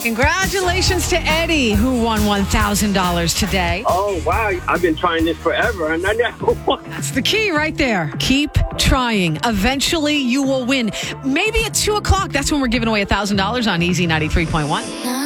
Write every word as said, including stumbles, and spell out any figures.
Congratulations to Eddie, who won one thousand dollars today. Oh, wow. I've been trying this forever, and I never won. That's the key right there. Keep trying. Eventually, you will win. Maybe at two o'clock, that's when we're giving away one thousand dollars on Easy ninety-three point one.